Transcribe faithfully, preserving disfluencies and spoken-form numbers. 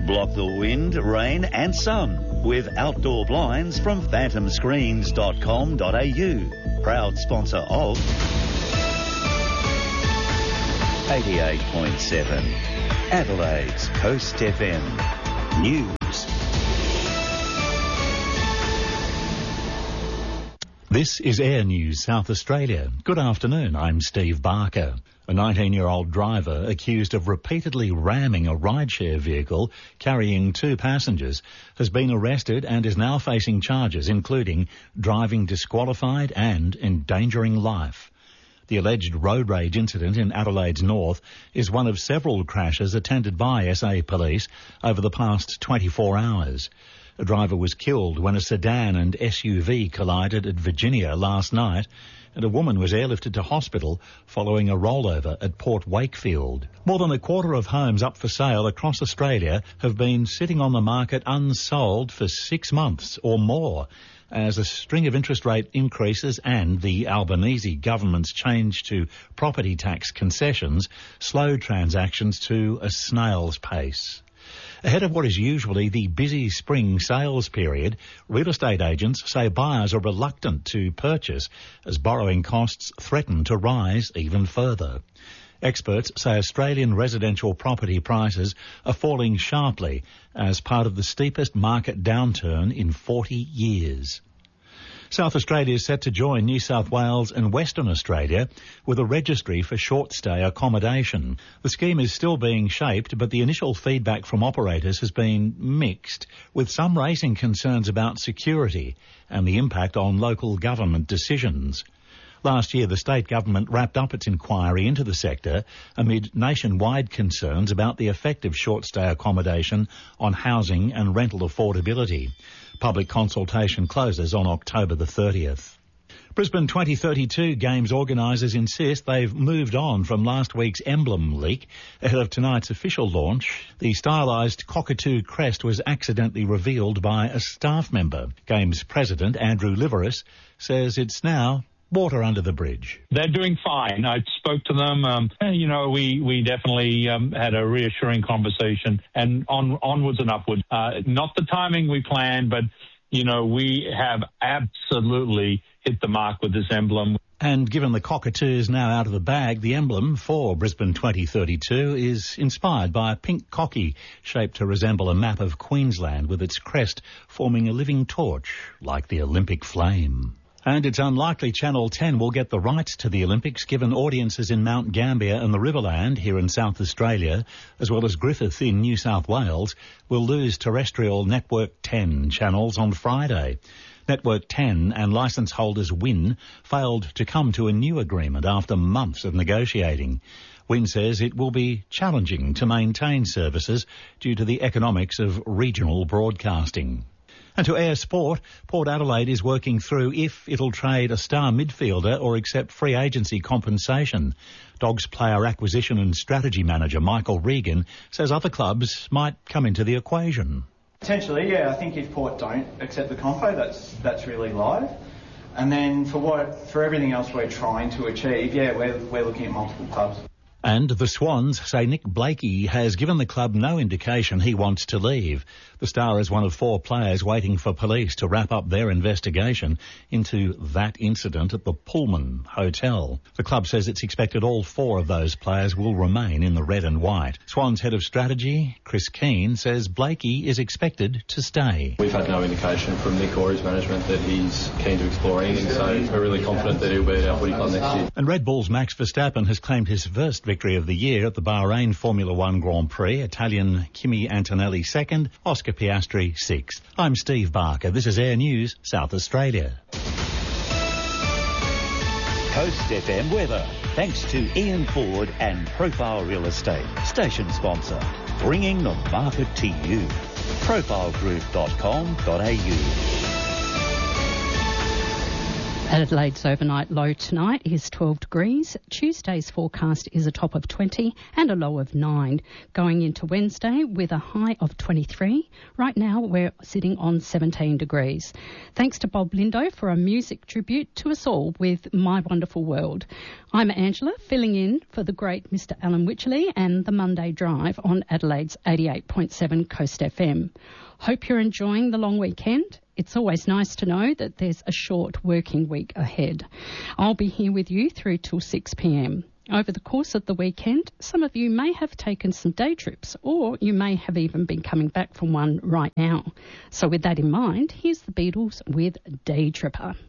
Block the wind, rain and sun with outdoor blinds from phantom screens dot com dot a u. Proud sponsor of eighty-eight point seven Adelaide's Coast F M News. This is Air News South Australia. Good afternoon, I'm Steve Barker. A nineteen-year-old driver accused of repeatedly ramming a rideshare vehicle carrying two passengers has been arrested and is now facing charges including driving disqualified and endangering life. The alleged road rage incident in Adelaide's north is one of several crashes attended by S A Police over the past twenty-four hours. A driver was killed when a sedan and S U V collided at Virginia last night, and a woman was airlifted to hospital following a rollover at Port Wakefield. More than a quarter of homes up for sale across Australia have been sitting on the market unsold for six months or more, as a string of interest rate increases and the Albanese government's change to property tax concessions slowed transactions to a snail's pace. Ahead of what is usually the busy spring sales period, real estate agents say buyers are reluctant to purchase as borrowing costs threaten to rise even further. Experts say Australian residential property prices are falling sharply as part of the steepest market downturn in forty years. South Australia is set to join New South Wales and Western Australia with a registry for short-stay accommodation. The scheme is still being shaped, but the initial feedback from operators has been mixed, with some raising concerns about security and the impact on local government decisions. Last year, the state government wrapped up its inquiry into the sector amid nationwide concerns about the effect of short-stay accommodation on housing and rental affordability. Public consultation closes on October the thirtieth. Brisbane twenty thirty-two Games organisers insist they've moved on from last week's emblem leak ahead of tonight's official launch. The stylised cockatoo crest was accidentally revealed by a staff member. Games president Andrew Liveris says it's now water under the bridge. They're doing fine. I spoke to them. Um, you know, we, we definitely um, had a reassuring conversation and on onwards and upwards. Uh, not the timing we planned, but, you know, we have absolutely hit the mark with this emblem. And given the cockatoo is now out of the bag, the emblem for Brisbane twenty thirty-two is inspired by a pink cocky shaped to resemble a map of Queensland with its crest forming a living torch like the Olympic flame. And it's unlikely Channel ten will get the rights to the Olympics given audiences in Mount Gambier and the Riverland here in South Australia, as well as Griffith in New South Wales, will lose terrestrial Network ten channels on Friday. Network ten and licence holders Win failed to come to a new agreement after months of negotiating. Win says it will be challenging to maintain services due to the economics of regional broadcasting. And to air sport, Port Adelaide is working through if it'll trade a star midfielder or accept free agency compensation. Dogs player acquisition and strategy manager Michael Regan says other clubs might come into the equation. Potentially, yeah. I think if Port don't accept the compo, that's that's really live. And then for what for everything else we're trying to achieve, yeah, we're we're looking at multiple clubs. And the Swans say Nick Blakey has given the club no indication he wants to leave. The star is one of four players waiting for police to wrap up their investigation into that incident at the Pullman Hotel. The club says it's expected all four of those players will remain in the red and white. Swans head of strategy, Chris Keane, says Blakey is expected to stay. We've had no indication from Nick or his management that he's keen to explore anything, so we're really confident that he'll be at our footy club next year. And Red Bull's Max Verstappen has claimed his first victory of the year at the Bahrain Formula One Grand Prix. Italian Kimi Antonelli second, Oscar Piastri sixth. I'm Steve Barker. This is Air News South Australia. Coast F M weather, thanks to Ian Ford and Profile Real Estate, station sponsor, bringing the market to you. profile group dot com dot a u. Adelaide's overnight low tonight is twelve degrees. Tuesday's forecast is a top of twenty and a low of nine. Going into Wednesday with a high of twenty-three. Right now we're sitting on seventeen degrees. Thanks to Bob Lindo for a music tribute to us all with My Wonderful World. I'm Angela, filling in for the great Mister Alan Wycherley and the Monday Drive on Adelaide's eighty-eight point seven Coast F M. Hope you're enjoying the long weekend. It's always nice to know that there's a short working week ahead. I'll be here with you through till six p m. Over the course of the weekend, some of you may have taken some day trips, or you may have even been coming back from one right now. So with that in mind, here's the Beatles with Day Tripper.